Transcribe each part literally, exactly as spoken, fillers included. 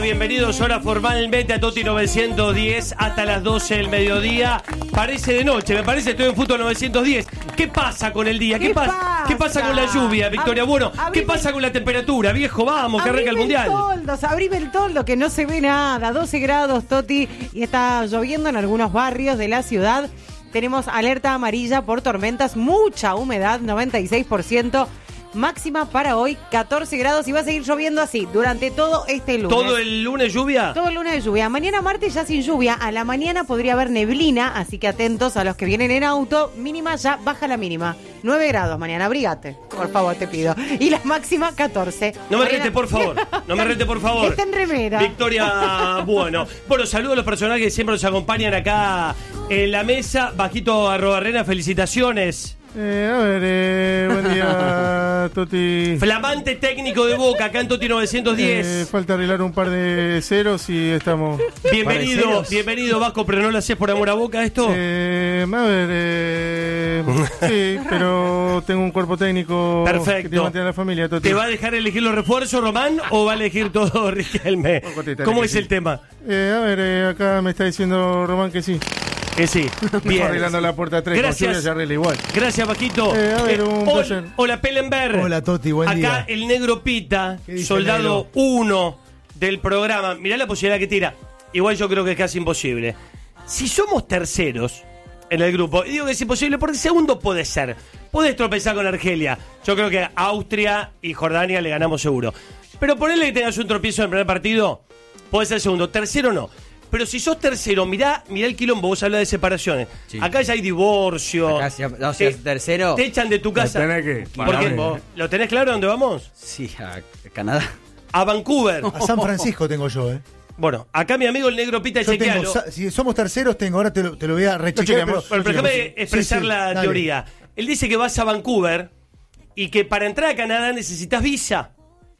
bienvenidos ahora formalmente a Toti novecientos diez hasta las doce del mediodía. Parece de noche, me parece, estoy en Fútbol novecientos diez. ¿Qué pasa con el día? ¿Qué, ¿Qué pasa? pasa? ¿Qué pasa con la lluvia, Victoria? Ab- bueno, ¿qué abrime- pasa con la temperatura? Viejo, vamos, que arranca el Abrime Mundial. toldos, abrime el toldo que no se ve nada. doce grados, Toti, y está lloviendo en algunos barrios de la ciudad. Tenemos alerta amarilla por tormentas, mucha humedad, noventa y seis por ciento. Máxima para hoy, catorce grados, y va a seguir lloviendo así durante todo este lunes. ¿Todo el lunes lluvia? Todo el lunes de lluvia. Mañana martes ya sin lluvia. A la mañana podría haber neblina, así que atentos a los que vienen en auto. Mínima ya baja la mínima. nueve grados mañana, abrigate. Por favor, te pido. Y la máxima, catorce. No me Mañana- rete, por favor. No me rete, por favor. Está en remera. Victoria, bueno. Bueno, saludos a los personajes que siempre nos acompañan acá en la mesa. Bajito Arrobarrena, felicitaciones. Eh, a ver, eh, buen día, Toti. Flamante técnico de Boca, acá en Toti novecientos diez. Eh, falta arreglar un par de ceros y estamos. Bienvenido, pareceros. bienvenido Vasco, pero no lo haces por amor a Boca esto. Eh, a ver, eh, sí, pero tengo un cuerpo técnico Perfecto. que tiene que mantener a la familia, Toti. ¿Te va a dejar elegir los refuerzos, Román, o va a elegir todo Riquelme? ¿Cómo es el tema? Eh, a ver, eh, acá me está diciendo Román que sí. Que sí. Bien. Arreglando la puerta tres, Gracias. con lluvia se arregla igual. Gracias, Paquito. Eh, a ver, un hol- placer. hola, Pellenberg. Hola, Toti, buen Acá día. el negro Pita, ¿Qué dice soldado el negro? uno del programa. Mirá la posibilidad que tira. Igual yo creo que es casi imposible. Si somos terceros en el grupo, y digo que es imposible porque segundo puede ser. Podés tropezar con Argelia. Yo creo que a Austria y Jordania le ganamos seguro. Pero ponele que tengas un tropiezo en el primer partido, puede ser segundo. Tercero no. Pero si sos tercero, mirá, mirá el quilombo, vos hablas de separaciones. Sí. Acá ya hay divorcio. Acá si- no, si es tercero. Te echan de tu casa. tenés que- Porque, Parame. ¿lo tenés claro dónde vamos? Sí, a Canadá. A Vancouver. A San Francisco tengo yo, ¿eh? Bueno, acá mi amigo el negro Pita, Yo tengo, chequealo. sa- si somos terceros, tengo, ahora te lo, te lo voy a rechequear. chequeamos. Pero, Pero déjame Sí, expresar sí, la dale. teoría. Él dice que vas a Vancouver y que para entrar a Canadá necesitas visa.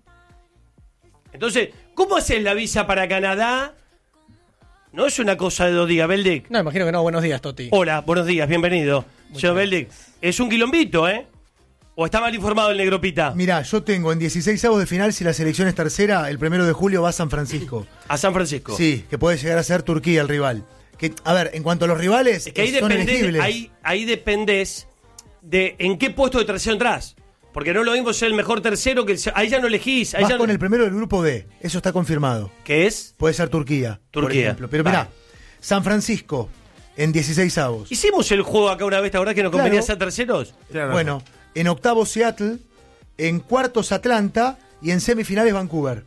Entonces, ¿cómo haces la visa para Canadá? No es una cosa de dos días, Beldic. No, imagino que no. Buenos días, Toti. Hola, buenos días, bienvenido. Señor Beldic, es un quilombito, ¿eh? ¿O está mal informado el negro Pita? Mirá, yo tengo en dieciséis avos de final, si la selección es tercera, el primero de julio va a San Francisco. A San Francisco. Sí, que puede llegar a ser Turquía el rival. Que, a ver, en cuanto a los rivales, Es que ahí son dependés, elegibles. ahí, ahí dependés de en qué puesto de tercero entras. Porque no es lo mismo ser el mejor tercero que el, se- ahí ya no elegís. Ahí Vas ya con no- el primero del grupo D, eso está confirmado. ¿Qué es? Puede ser Turquía, por Turquía. ejemplo. Pero mirá, Vale. San Francisco en dieciséis avos. Hicimos el juego acá una vez, ¿te acordás que nos Claro. convenía ser terceros? Claro. Bueno, en octavos Seattle, en cuartos Atlanta y en semifinales Vancouver.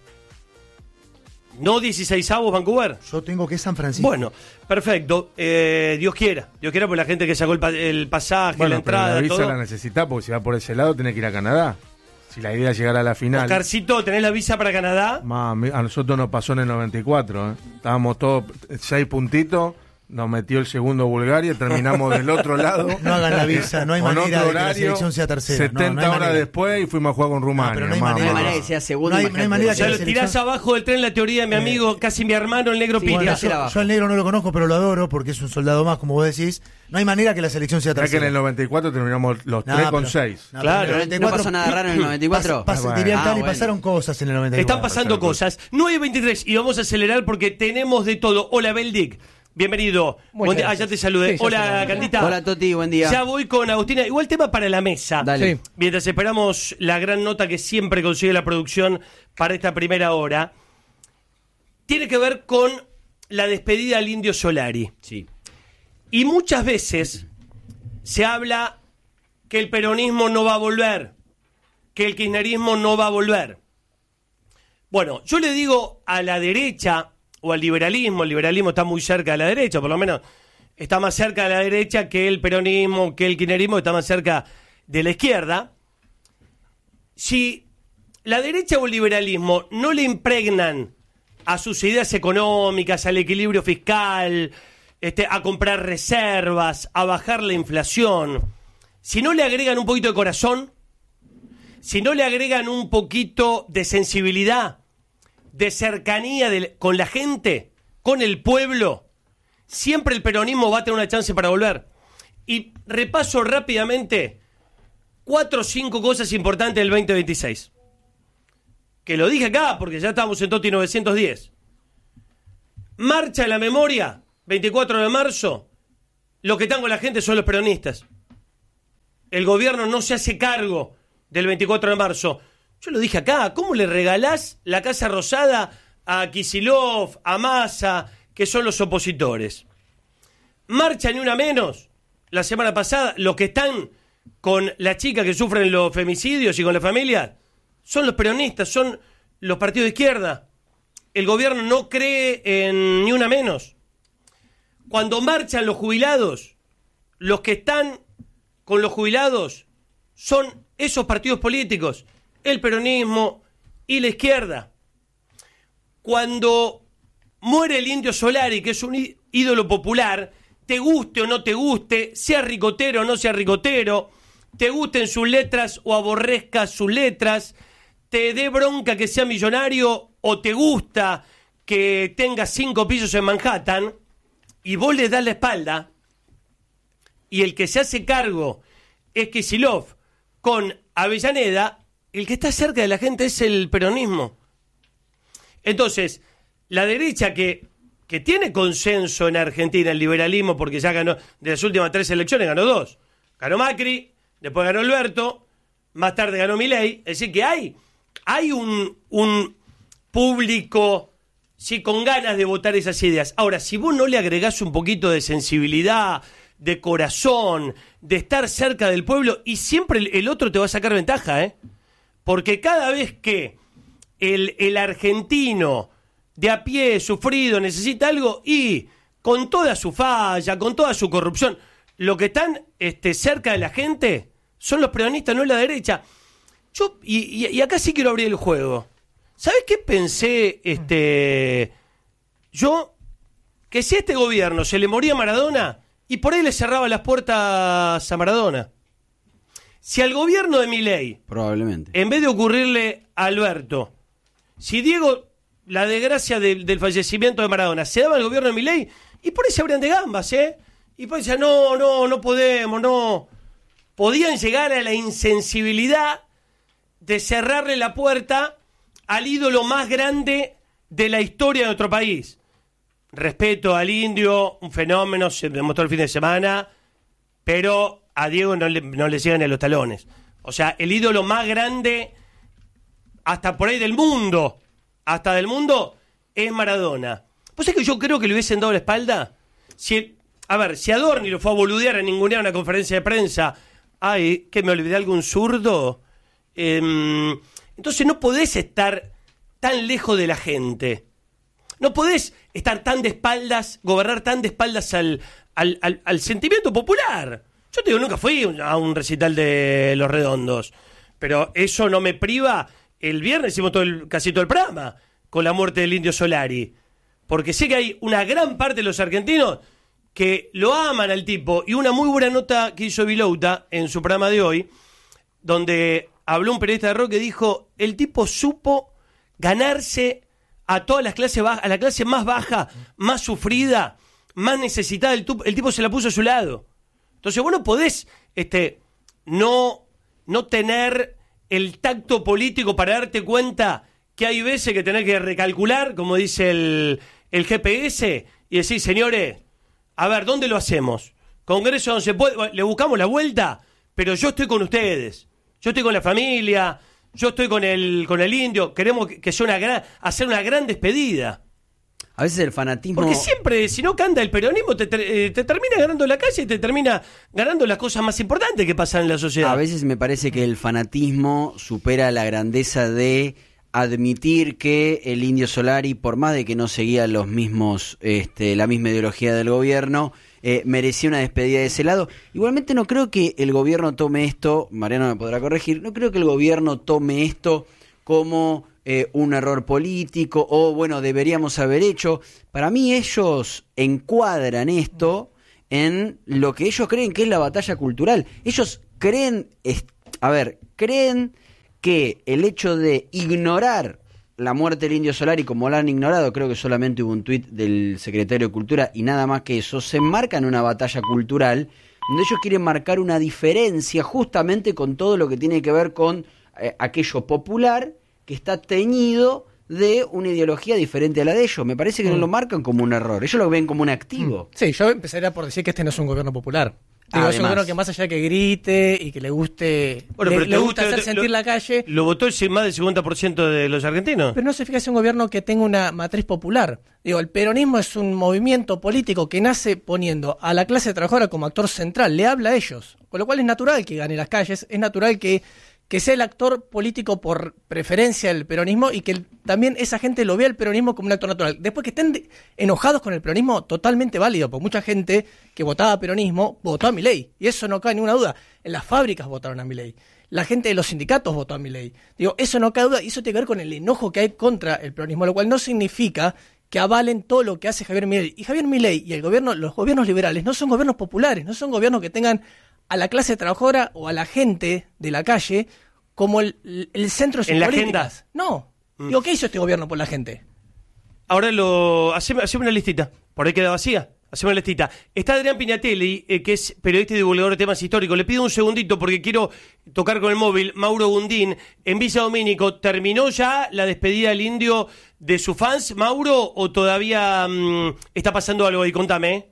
¿No dieciséis avos Vancouver? Yo tengo que San Francisco. Bueno, perfecto. Eh, Dios quiera. Dios quiera por la gente que sacó el, pa- el pasaje, Bueno, la pero entrada, la visa todo. la necesita porque si va por ese lado tiene que ir a Canadá. Si la idea es llegar a la final. Oscarcito, ¿tenés la visa para Canadá? Mami, a nosotros nos pasó en el noventa y cuatro, ¿eh? Estábamos todos seis puntitos, nos metió el segundo Bulgaria, terminamos del otro lado. No hagan la visa, no hay Con manera otro de que la horario, selección sea tercera. No, setenta no hay horas manera. después y fuimos a jugar con Rumania. pero no hay mamá. manera. No hay manera que sea segundo. No hay- no hay imagínate. manera O sea, que lo la tirás selección- abajo del tren la teoría de mi amigo, casi mi hermano, el negro Sí, Pita. Bueno, tirásela yo, abajo. yo al negro no lo conozco, pero lo adoro porque es un soldado más, como vos decís. No hay manera que la selección sea Ya que en tercera. el noventa y cuatro terminamos los No, tres con pero- seis. no, Claro. pero en el ¿No noventa y cuatro pasó nada raro en el noventa y cuatro? pas- pas- Ah, diría el bueno. Tani, Ah, bueno. pasaron cosas en el noventa y cuatro. Están pasando cosas. nueve y veintitrés y vamos a acelerar porque tenemos de todo. Hola, Beldic. Bienvenido. Muchas Buen día. Ah, ya gracias. te saludé. Sí, ya Hola, saludé. Candita. Hola, Toti, buen día. Ya voy con Agustina. Igual tema para la mesa. Dale. Sí. Mientras esperamos la gran nota que siempre consigue la producción para esta primera hora. Tiene que ver con la despedida al Indio Solari. Sí. Y muchas veces se habla que el peronismo no va a volver, que el kirchnerismo no va a volver. Bueno, yo le digo a la derecha o al liberalismo, el liberalismo está muy cerca de la derecha, por lo menos está más cerca de la derecha que el peronismo, que el kirchnerismo está más cerca de la izquierda. Si la derecha o el liberalismo no le impregnan a sus ideas económicas, al equilibrio fiscal, este, a comprar reservas, a bajar la inflación, si no le agregan un poquito de corazón, si no le agregan un poquito de sensibilidad, de cercanía de, con la gente, con el pueblo, siempre el peronismo va a tener una chance para volver. Y repaso rápidamente cuatro o cinco cosas importantes del veinte veintiséis. Que lo dije acá porque ya estamos en Toti novecientos diez. Marcha en la memoria, veinticuatro de marzo, lo que están con la gente son los peronistas. El gobierno no se hace cargo del veinticuatro de marzo. Yo lo dije acá, ¿cómo le regalás la Casa Rosada a Kicillof, a Massa, que son los opositores? Marcha ni una menos. La semana pasada, los que están con las chicas que sufren los femicidios y con la familia, son los peronistas, son los partidos de izquierda. El gobierno no cree en ni una menos. Cuando marchan los jubilados, los que están con los jubilados son esos partidos políticos, el peronismo y la izquierda. Cuando muere el Indio Solari, que es un ídolo popular, te guste o no te guste, sea ricotero o no sea ricotero, te gusten sus letras o aborrezcas sus letras, te dé bronca que sea millonario o te gusta que tenga cinco pisos en Manhattan, y vos le das la espalda, y el que se hace cargo es Kicillof con Avellaneda, el que está cerca de la gente es el peronismo. Entonces, la derecha que, que tiene consenso en Argentina, el liberalismo, porque ya ganó, de las últimas tres elecciones ganó dos. Ganó Macri, después ganó Alberto, más tarde ganó Milei. Es decir, que hay, hay un, un público, sí, con ganas de votar esas ideas. Ahora, si vos no le agregás un poquito de sensibilidad, de corazón, de estar cerca del pueblo, y siempre el, el otro te va a sacar ventaja, ¿eh? Porque cada vez que el, el argentino de a pie, sufrido, necesita algo, y con toda su falla, con toda su corrupción, lo que están este, cerca de la gente son los peronistas, no la derecha. Yo, y, y, y acá sí quiero abrir el juego. ¿Sabés qué pensé este, yo? Que si a este gobierno se le moría Maradona, y por ahí le cerraba las puertas a Maradona. Si al gobierno de Milei, probablemente, en vez de ocurrirle a Alberto, si Diego, la desgracia de, del fallecimiento de Maradona, se daba al gobierno de Milei, y por ahí se abrían de gambas, ¿eh? Y por ahí decían, no, no, no podemos, no. Podían llegar a la insensibilidad de cerrarle la puerta al ídolo más grande de la historia de nuestro país. Respeto al Indio, un fenómeno, se demostró el fin de semana, pero a Diego no le, no le llegan a los talones. O sea, el ídolo más grande, hasta por ahí del mundo, hasta del mundo, es Maradona. ¿Vos sabés que yo creo que le hubiesen dado la espalda? Si, a ver, si Adorni lo fue a boludear, a ningunear una conferencia de prensa, ay, que me olvidé algún zurdo, eh, entonces no podés estar tan lejos de la gente. No podés estar tan de espaldas, gobernar tan de espaldas al, al, al, al sentimiento popular. Yo te digo, nunca fui a un recital de Los Redondos, pero eso no me priva. El viernes hicimos todo el, casi todo el programa con la muerte del Indio Solari, porque sé que hay una gran parte de los argentinos que lo aman al tipo, y una muy buena nota que hizo Vilouta en su programa de hoy, donde habló un periodista de rock que dijo, el tipo supo ganarse a todas las clases bajas, a la clase más baja, más sufrida, más necesitada, el, tu, el tipo se la puso a su lado. Entonces vos no podés este, no, no tener el tacto político para darte cuenta que hay veces que tenés que recalcular, como dice el, el G P S, y decir, señores, a ver, ¿dónde lo hacemos? Congreso no se puede, le buscamos la vuelta, pero yo estoy con ustedes, yo estoy con la familia, yo estoy con el con el Indio, queremos que sea una gran, hacer una gran despedida. A veces el fanatismo... Porque siempre, si no canta el peronismo, te, te, te termina ganando la calle y te termina ganando las cosas más importantes que pasan en la sociedad. A veces me parece que el fanatismo supera la grandeza de admitir que el Indio Solari, por más de que no seguía los mismos, este, la misma ideología del gobierno, eh, merecía una despedida de ese lado. Igualmente no creo que el gobierno tome esto, Mariano me podrá corregir, no creo que el gobierno tome esto como eh, un error político o, bueno, deberíamos haber hecho. Para mí ellos encuadran esto en lo que ellos creen que es la batalla cultural. Ellos creen, a ver, creen que el hecho de ignorar la muerte del Indio Solari, como la han ignorado, creo que solamente hubo un tuit del secretario de Cultura y nada más que eso, se enmarca en una batalla cultural donde ellos quieren marcar una diferencia justamente con todo lo que tiene que ver con eh, aquello popular que está teñido de una ideología diferente a la de ellos. Me parece que mm. no lo marcan como un error, ellos lo ven como un activo. Mm. Sí, yo empezaría por decir que este no es un gobierno popular. Digo, es un gobierno que más allá de que grite y que le guste, bueno, le, pero le gusta gusta, hacer sentir lo, la calle. ¿Lo votó el, más del cincuenta por ciento de los argentinos? Pero no se fija, es un gobierno que tenga una matriz popular. Digo, el peronismo es un movimiento político que nace poniendo a la clase trabajadora como actor central, le habla a ellos, con lo cual es natural que gane las calles, es natural que que sea el actor político por preferencia del peronismo y que el, también esa gente lo vea el peronismo como un actor natural. Después que estén de, enojados con el peronismo, totalmente válido, porque mucha gente que votaba peronismo votó a Milei, y eso no cabe ninguna duda. En las fábricas votaron a Milei, la gente de los sindicatos votó a Milei. Digo, eso no cabe duda, y eso tiene que ver con el enojo que hay contra el peronismo, lo cual no significa que avalen todo lo que hace Javier Milei. Y Javier Milei y el gobierno, los gobiernos liberales no son gobiernos populares, no son gobiernos que tengan a la clase trabajadora o a la gente de la calle como el, el centro de sus ¿En políticas. La agenda? No. Mm. Digo, ¿qué hizo este gobierno por la gente? Ahora lo haceme, haceme una listita, por ahí queda vacía. Haceme una listita. Está Adrián Piñatelli, eh, que es periodista y divulgador de temas históricos. Le pido un segundito porque quiero tocar con el móvil. Mauro Gundín, en Villa Domínico, ¿terminó ya la despedida del Indio de sus fans, Mauro, o todavía mmm, está pasando algo ahí? Contame.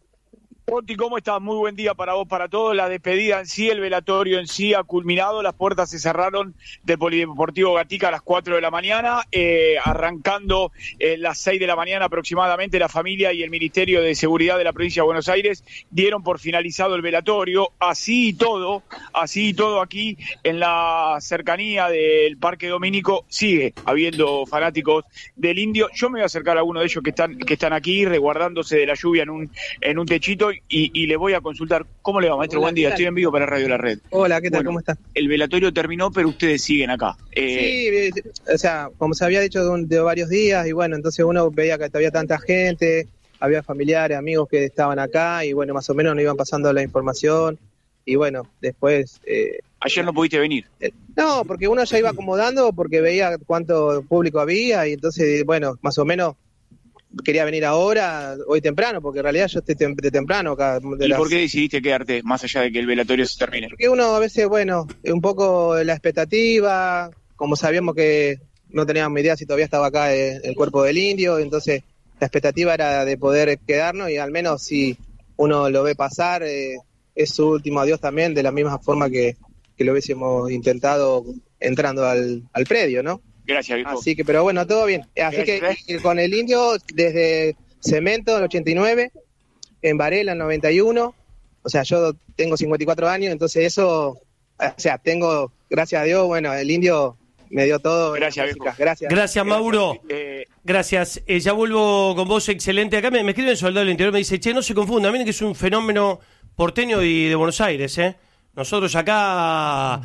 Ponti, ¿cómo estás? Muy buen día para vos, para todos. La despedida en sí, el velatorio en sí ha culminado. Las puertas se cerraron del Polideportivo Gatica a las cuatro de la mañana, eh, arrancando eh, las seis de la mañana aproximadamente. La familia y el Ministerio de Seguridad de la Provincia de Buenos Aires dieron por finalizado el velatorio. Así y todo, así y todo aquí en la cercanía del Parque Domínico sigue habiendo fanáticos del Indio. Yo me voy a acercar a uno de ellos que están que están aquí resguardándose de la lluvia en un en un techito. Y, y le voy a consultar. ¿Cómo le va, maestro? Hola, buen día, estoy en vivo para Radio La Red. Hola, ¿qué tal? Bueno, ¿cómo está? El velatorio terminó, pero ustedes siguen acá. Eh... Sí, o sea, como se había dicho de, un, de varios días, y bueno, entonces uno veía que había tanta gente, había familiares, amigos que estaban acá, y bueno, más o menos nos iban pasando la información, y bueno, después... Eh, ¿Ayer no pudiste venir? Eh, no, porque uno ya iba acomodando, porque veía cuánto público había, y entonces, bueno, más o menos... quería venir ahora, hoy temprano, porque en realidad yo estoy tem- de temprano acá. De ¿Y las... por qué decidiste quedarte más allá de que el velatorio se termine? Porque uno a veces, bueno, un poco la expectativa, como sabíamos que no teníamos idea si todavía estaba acá el, el cuerpo del Indio, entonces la expectativa era de poder quedarnos y al menos si uno lo ve pasar, eh, es su último adiós también, de la misma forma que, que lo hubiésemos intentado entrando al, al predio, ¿no? Gracias, viejo. Así que, pero bueno, todo bien. Así Gracias, que ¿eh? Con el Indio, desde Cemento, en el ochenta y nueve, en Varela, en el noventa y uno, o sea, yo tengo cincuenta y cuatro años, entonces eso, o sea, tengo, gracias a Dios, bueno, el Indio me dio todo. Gracias, viejo. Gracias. Gracias, Mauro. Eh, Gracias. Eh, ya vuelvo con vos, excelente. Acá me, me escribe el soldado del interior, me dice, che, no se confunda, miren que es un fenómeno porteño y de Buenos Aires, ¿eh? Nosotros acá,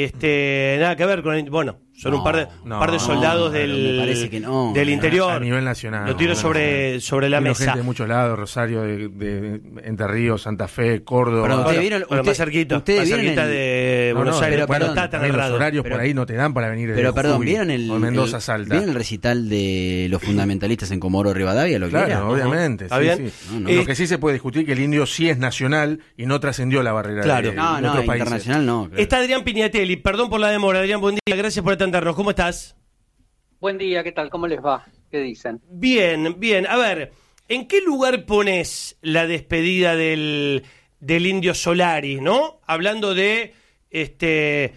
este, nada que ver con el, bueno, son no, un par de, no, par de soldados no, del, me parece que no, del interior. A nivel nacional. Lo tiro sobre, sobre la Vino mesa. Gente de muchos lados, Rosario, de, de Entre Ríos, Santa Fe, Córdoba. Pero ustedes vieron, bueno, usted, más cerquita, ustedes más cerquita el... de Buenos no, no, Aires, pero, no está tan errado. Los horarios pero, por ahí no te dan para venir. Pero perdón, Jujuy, ¿vieron el, o Mendoza, el, Salta? ¿vieron el recital de los fundamentalistas en Comodoro Rivadavia? Lo que claro, era? obviamente. ¿Está sí, bien? Sí. No, no. Lo que sí se puede discutir que el Indio sí es nacional y no trascendió la barrera claro. de, no, de no, otros países. internacional no. Claro. Está Adrián Piñatelli, perdón por la demora. Adrián, buen día, gracias por atendernos. ¿Cómo estás? Buen día, ¿qué tal? ¿Cómo les va? ¿Qué dicen? Bien, bien. A ver, ¿en qué lugar pones la despedida del, del Indio Solari, no? Hablando de este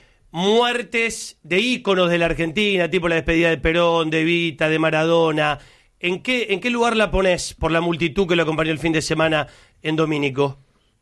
muertes de íconos de la Argentina, tipo la despedida de Perón, de Evita, de Maradona. ¿En qué, en qué lugar la pones por la multitud que lo acompañó el fin de semana en Domínico?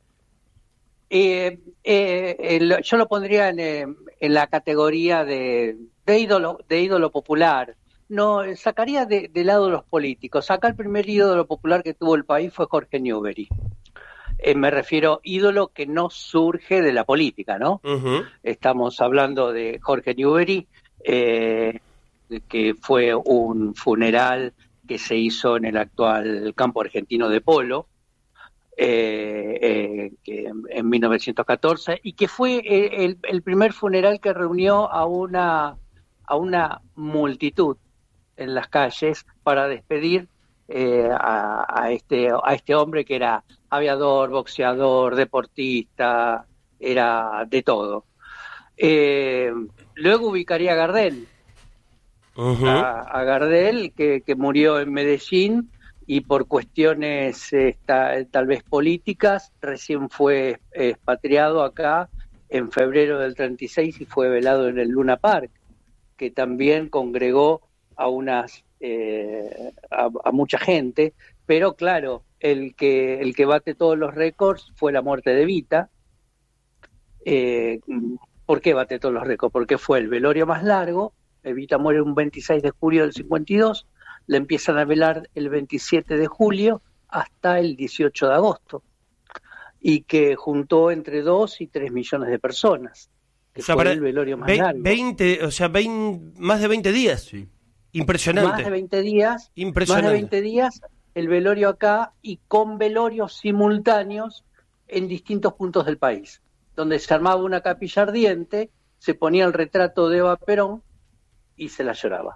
Eh, eh, el, yo lo pondría en, eh, en la categoría de... De ídolo, de ídolo popular. No, sacaría de, de lado los políticos. Acá el primer ídolo popular que tuvo el país fue Jorge Newbery. Eh, me refiero ídolo que no surge de la política, ¿no? Uh-huh. Estamos hablando de Jorge Newbery, eh, que fue un funeral que se hizo en el actual campo argentino de polo, eh, eh, que en mil novecientos catorce, y que fue el, el primer funeral que reunió a una a una multitud en las calles para despedir eh, a, a este a este hombre que era aviador, boxeador, deportista, era de todo. Eh, luego ubicaría a Gardel, uh-huh. a, a Gardel, que, que murió en Medellín y por cuestiones esta, tal vez políticas, recién fue expatriado acá en febrero del treinta y seis y fue velado en el Luna Park, que también congregó a unas eh, a, a mucha gente, pero claro, el que el que bate todos los récords fue la muerte de Evita. Eh, ¿Por qué bate todos los récords? Porque fue el velorio más largo. Evita muere un veintiséis de julio del cincuenta y dos, le empiezan a velar el veintisiete de julio hasta el dieciocho de agosto, y que juntó entre dos y tres millones de personas, que o sea, fue para el velorio más ve- largo. veinte, o sea, veinte, más de veinte días. Sí. Impresionante. Más de veinte días, Impresionante. más de veinte días el velorio acá, y con velorios simultáneos en distintos puntos del país, donde se armaba una capilla ardiente, se ponía el retrato de Eva Perón y se la lloraba.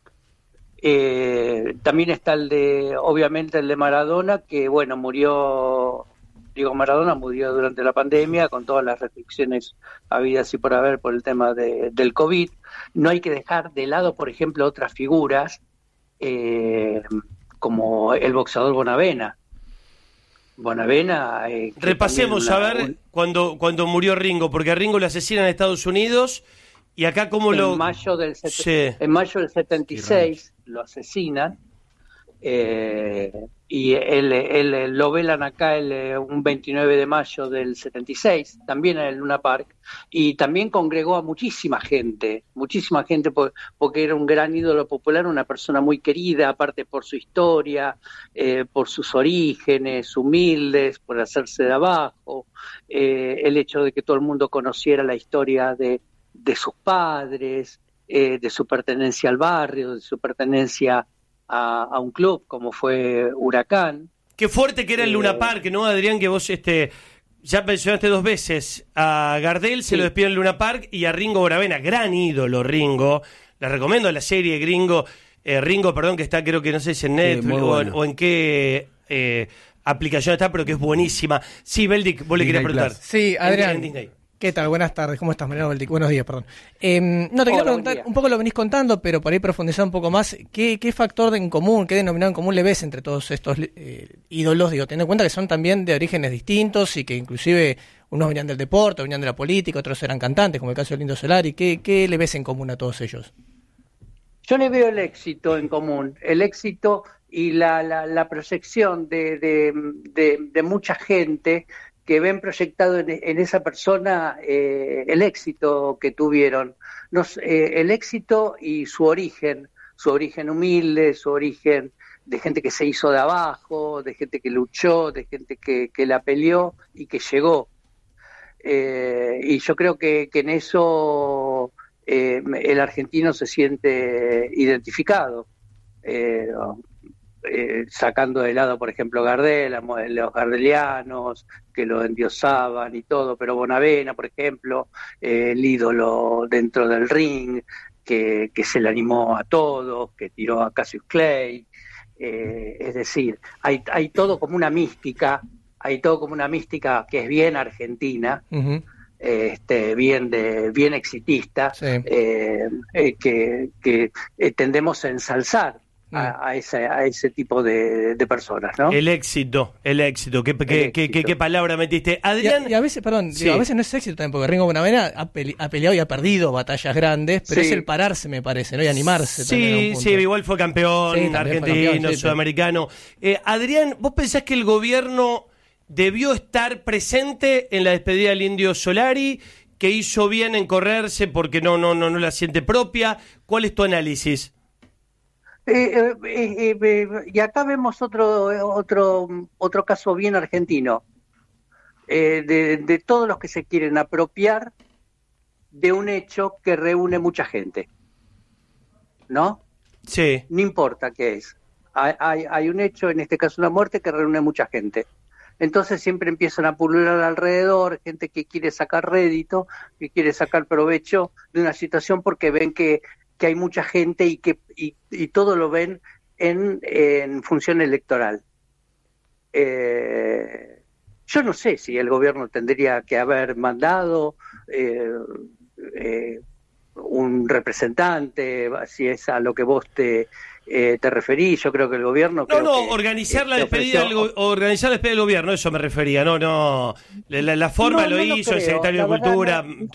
Eh, también está el de, obviamente el de Maradona, que bueno, murió, Diego Maradona murió durante la pandemia con todas las restricciones habidas y por haber por el tema de, del COVID. No hay que dejar de lado, por ejemplo, otras figuras, eh, como el boxeador Bonavena. Bonavena... Eh, Repasemos una, a ver un, cuando, cuando murió Ringo, porque a Ringo lo asesinan en Estados Unidos, y acá cómo en lo... Mayo del set- Sí. En mayo del setenta y seis lo asesinan, eh, y él, él, él lo velan acá el, un veintinueve de mayo del setenta y seis, también en el Luna Park, y también congregó a muchísima gente, muchísima gente, por, porque era un gran ídolo popular, una persona muy querida, aparte por su historia, eh, por sus orígenes humildes, por hacerse de abajo, eh, el hecho de que todo el mundo conociera la historia de, de sus padres, eh, de su pertenencia al barrio, de su pertenencia A, a un club como fue Huracán. Qué fuerte que era el Eh, Luna Park, ¿no, Adrián? Que vos este ya mencionaste dos veces. A Gardel se Sí. lo despide en Luna Park y a Ringo Bonavena, gran ídolo Ringo. Les recomiendo la serie Gringo, eh, Ringo, perdón, que está creo que no sé si en Netflix muy o, en, bueno. o en qué eh, aplicación está, pero que es buenísima. Sí, Beldic, vos le Disney querías preguntar. Plus. Sí, En- Adrián. en Disney. ¿Qué tal? Buenas tardes. ¿Cómo estás, Mariano Beldic? Buenos días, perdón. Eh, no, te Hola, quería buen preguntar, día. un poco lo venís contando, pero por ahí profundizar un poco más. ¿Qué, qué factor de en común, qué denominador en común le ves entre todos estos eh, ídolos? Digo, teniendo en cuenta que son también de orígenes distintos y que inclusive unos venían del deporte, venían de la política, otros eran cantantes, como el caso del Indio Solari. ¿Qué, qué le ves en común a todos ellos? Yo le veo el éxito en común, el éxito y la, la, la proyección de, de, de, de mucha gente que ven proyectado en, en esa persona eh, el éxito que tuvieron. Nos, eh, el éxito y su origen, su origen humilde, su origen de gente que se hizo de abajo, de gente que luchó, de gente que, que la peleó y que llegó. Eh, y yo creo que, que en eso eh, el argentino se siente identificado. Eh, Eh, sacando de lado, por ejemplo, Gardel, los gardelianos que lo endiosaban y todo, pero Bonavena, por ejemplo, eh, el ídolo dentro del ring, que, que se le animó a todos, que tiró a Cassius Clay, eh, es decir, hay, hay todo como una mística, hay todo como una mística que es bien argentina, Uh-huh. este, bien de bien exitista, Sí. eh, eh, que, que eh, tendemos a ensalzar a, a, ese, a ese tipo de, de personas, ¿no? El éxito, el éxito. ¿Qué, qué, El qué- éxito. qué- qué palabra metiste? Y Adrián, a, y a veces, perdón, Sí. digo, a veces no es éxito también, porque Ringo Bonavena ha, pele- ha peleado y ha perdido batallas grandes, pero Sí. es el pararse, me parece, ¿no? Y animarse también. a un sí, punto. sí, igual fue campeón Sí, también fue argentino, campeón, sí, sí. sudamericano. Eh, Adrián, ¿vos pensás que el gobierno debió estar presente en la despedida del Indio Solari, que hizo bien en correrse porque no, no, no, no la siente propia? ¿Cuál es tu análisis? Eh, eh, eh, eh, y acá vemos otro otro otro caso bien argentino, eh, de, de todos los que se quieren apropiar de un hecho que reúne mucha gente, ¿no? Sí. No importa qué es. Hay, hay, hay un hecho, en este caso una muerte, que reúne mucha gente. Entonces siempre empiezan a pulular alrededor, gente que quiere sacar rédito, que quiere sacar provecho de una situación porque ven que, que hay mucha gente y que y, y todo lo ven en, en función electoral. Eh, yo no sé si el gobierno tendría que haber mandado, eh, eh, un representante, si es a lo que vos te eh, te referís. Yo creo que el gobierno... No, creo no, que, organizar eh, la despedida ofreció... del, organizar la despedida del gobierno, eso me refería. No, no, la, la forma No, lo no lo hizo el creo. secretario La de verdad, Cultura, no.